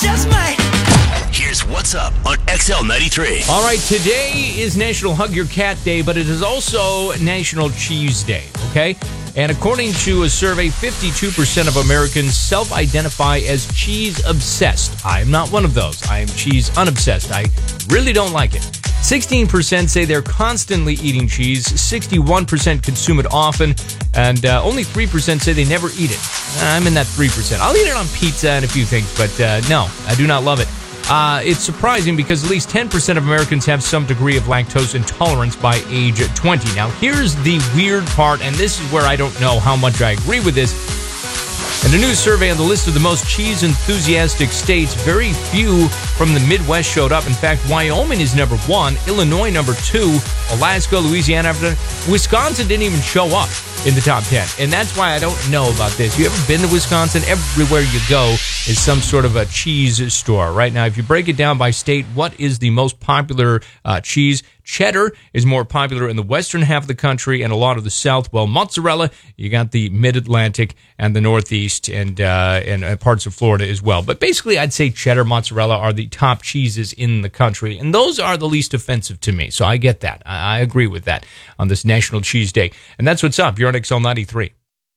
just might. Here's what's up on XL93. All right, today is National Hug Your Cat Day, but it is also National Cheese Day, okay? And according to a survey, 52% of Americans self-identify as cheese-obsessed. I am not one of those. I am cheese-unobsessed. I really don't like it. 16% say they're constantly eating cheese. 61% consume it often. And only 3% say they never eat it. I'm in that 3%. I'll eat it on pizza and a few things, but no, I do not love it. It's surprising because at least 10% of Americans have some degree of lactose intolerance by age 20. Now, here's the weird part, and this is where I don't know how much I agree with this. In a new survey on the list of the most cheese-enthusiastic states, very few from the Midwest showed up. In fact, Wyoming is number 1, Illinois number 2, Alaska, Louisiana, Wisconsin didn't even show up in the top 10. And that's why I don't know about this. You ever been to Wisconsin? Everywhere you go is some sort of a cheese store. Right now, if you break it down by state, what is the most popular cheese? Cheddar is more popular in the western half of the country and a lot of the south. Well, mozzarella, you got the mid-Atlantic and the northeast and parts of Florida as well. But basically, I'd say cheddar, mozzarella are the top cheeses in the country, and those are the least offensive to me. So I get that. I agree with that on this National Cheese Day. And that's what's up. You're on XL93.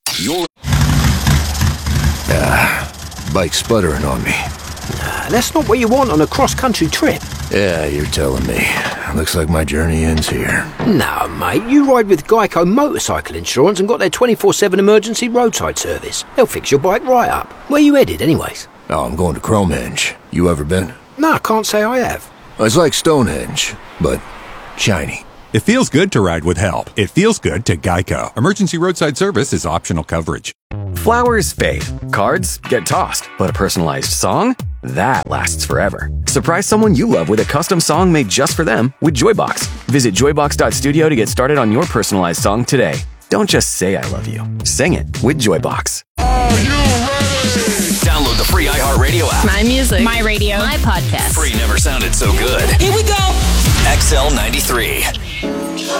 Bike's sputtering on me. That's not what you want on a cross-country trip. Yeah, you're telling me. Looks like my journey ends here. No, mate, you ride with Geico Motorcycle Insurance and got their 24/7 emergency roadside service. They'll fix your bike right up. Where you headed, anyways? Oh, I'm going to Cromehenge. You ever been? No, I can't say I have. It's like Stonehenge, but shiny. It feels good to ride with help. It feels good to Geico. Emergency roadside service is optional coverage. Flowers fade. Cards get tossed. But a personalized song? That lasts forever. Surprise someone you love with a custom song made just for them with Joybox. Visit joybox.studio to get started on your personalized song today. Don't just say I love you. Sing it with Joybox. Download the free iHeartRadio app. My music. My radio. My podcast. Free never sounded so good. Here we go. XL93.